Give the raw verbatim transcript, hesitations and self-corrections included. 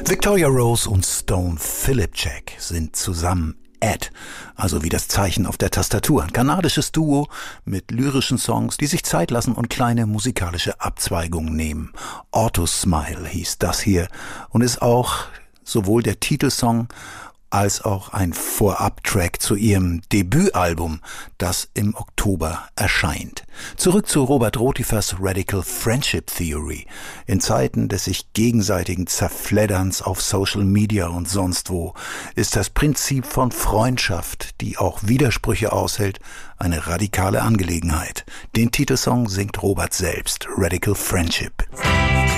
Victoria Rose und Stone Philip Jack sind zusammen Ed, also wie das Zeichen auf der Tastatur. Ein kanadisches Duo mit lyrischen Songs, die sich Zeit lassen und kleine musikalische Abzweigungen nehmen. Auto Smile hieß das hier und ist auch sowohl der Titelsong als auch ein Vorab-Track zu ihrem Debütalbum, das im Oktober erscheint. Zurück zu Robert Rotifers Radical Friendship Theory. In Zeiten des sich gegenseitigen Zerfledderns auf Social Media und sonst wo ist das Prinzip von Freundschaft, die auch Widersprüche aushält, eine radikale Angelegenheit. Den Titelsong singt Robert selbst, Radical Friendship.